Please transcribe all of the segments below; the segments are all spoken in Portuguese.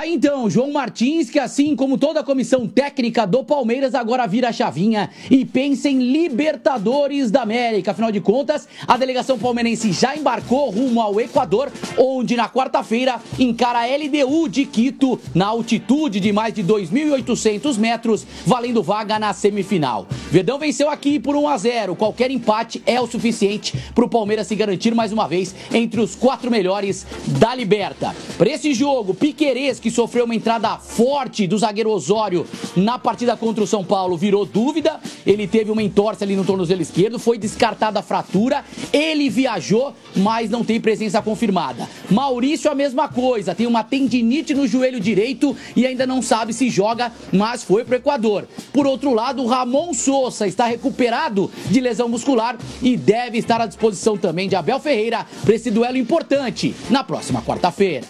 aí então, João Martins, que assim como toda a comissão técnica do Palmeiras, agora vira a chavinha e pensa em Libertadores da América. Afinal de contas, a delegação palmeirense já embarcou rumo ao Equador, onde na quarta-feira encara a LDU de Quito, na altitude de mais de 2.800 metros, valendo vaga na semifinal. Verdão venceu aqui por 1-0. Qualquer empate é o suficiente para o Palmeiras se garantir mais uma vez entre os 4 melhores da Liberta. Para esse jogo, Piquerez, que sofreu uma entrada forte do zagueiro Osório na partida contra o São Paulo, virou dúvida. Ele teve uma entorse ali no tornozelo esquerdo, foi descartada a fratura. Ele viajou, mas não tem presença confirmada. Maurício, a mesma coisa, tem uma tendinite no joelho direito e ainda não sabe se joga, mas foi pro Equador. Por outro lado, o Ramon Sousa está recuperado de lesão muscular e deve estar à disposição também de Abel Ferreira para esse duelo importante na próxima quarta-feira.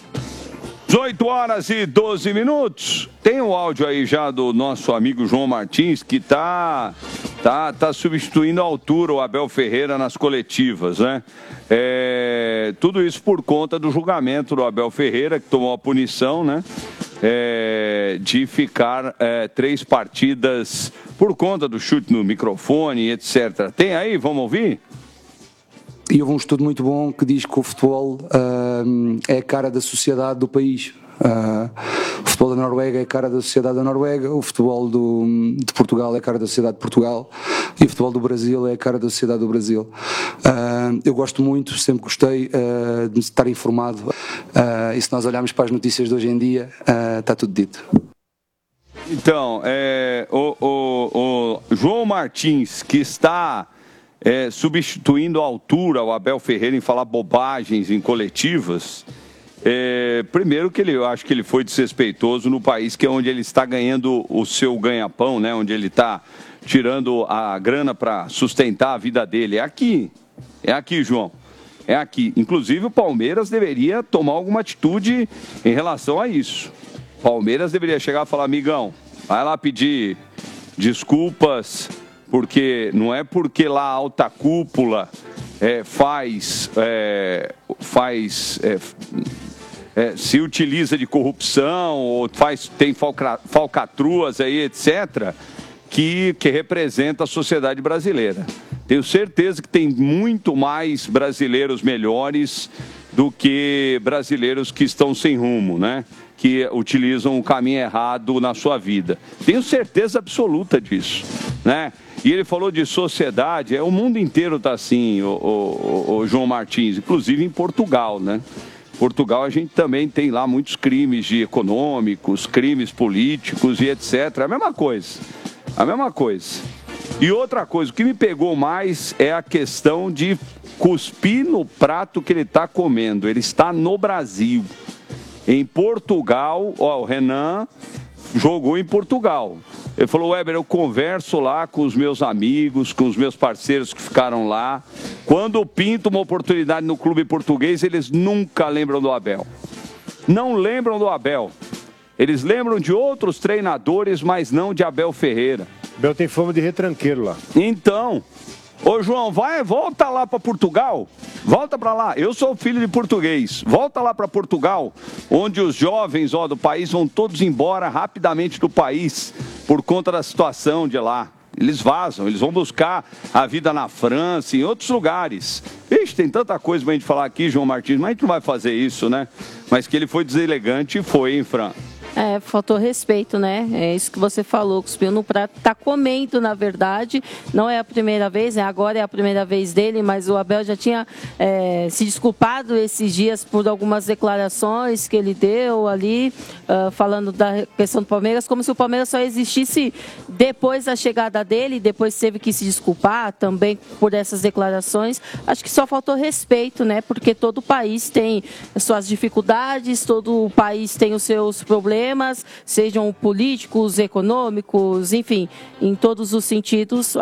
18h12. Tem um áudio aí já do nosso amigo João Martins, que tá substituindo à altura o Abel Ferreira nas coletivas, né? Tudo isso por conta do julgamento do Abel Ferreira, que tomou a punição, né? De ficar 3 partidas por conta do chute no microfone, etc. Tem aí? Vamos ouvir? E houve um estudo muito bom que diz que o futebol é a cara da sociedade do país. O futebol da Noruega é a cara da sociedade da Noruega, o futebol de Portugal é a cara da sociedade de Portugal e o futebol do Brasil é a cara da sociedade do Brasil. Eu gosto muito, sempre gostei de estar informado e se nós olharmos para as notícias de hoje em dia, está tudo dito. Então, o João Martins, que está substituindo à altura o Abel Ferreira em falar bobagens em coletivas, primeiro que eu acho que ele foi desrespeitoso no país que é onde ele está ganhando o seu ganha-pão, né? Onde ele está tirando a grana para sustentar a vida dele. É aqui, João, é aqui. Inclusive o Palmeiras deveria tomar alguma atitude em relação a isso. Palmeiras deveria chegar e falar: amigão, vai lá pedir desculpas, porque não é porque lá a alta cúpula se utiliza de corrupção ou tem falcatruas aí, etc., que representa a sociedade brasileira. Tenho certeza que tem muito mais brasileiros melhores do que brasileiros que estão sem rumo, né? Que utilizam o caminho errado na sua vida. Tenho certeza absoluta disso, né? E ele falou de sociedade, o mundo inteiro está assim, o João Martins, inclusive em Portugal, né? Portugal a gente também tem lá muitos crimes econômicos, crimes políticos e etc. A mesma coisa. E outra coisa, o que me pegou mais é a questão de cuspir no prato que ele está comendo. Ele está no Brasil. Em Portugal, o Renan jogou em Portugal. Ele falou: Weber, eu converso lá com os meus amigos, com os meus parceiros que ficaram lá. Quando pinta uma oportunidade no clube português, eles nunca lembram do Abel. Não lembram do Abel. Eles lembram de outros treinadores, mas não de Abel Ferreira. Abel tem fama de retranqueiro lá. Então, ô João, volta lá para Portugal. Volta para lá. Eu sou filho de português. Volta lá para Portugal, onde os jovens do país vão todos embora rapidamente do país por conta da situação de lá. Eles vazam, eles vão buscar a vida na França, em outros lugares. Ixi, tem tanta coisa pra gente falar aqui, João Martins, mas a gente não vai fazer isso, né? Mas que ele foi deselegante, foi, hein, Fran? Faltou respeito, né? É isso que você falou, cuspiu no prato. Tá comendo, na verdade. Não é a primeira vez, agora é a primeira vez dele, mas o Abel já tinha se desculpado esses dias por algumas declarações que ele deu ali, falando da questão do Palmeiras, como se o Palmeiras só existisse depois da chegada dele, depois teve que se desculpar também por essas declarações. Acho que só faltou respeito, né? Porque todo o país tem suas dificuldades, todo o país tem os seus problemas, sejam políticos, econômicos, enfim, em todos os sentidos.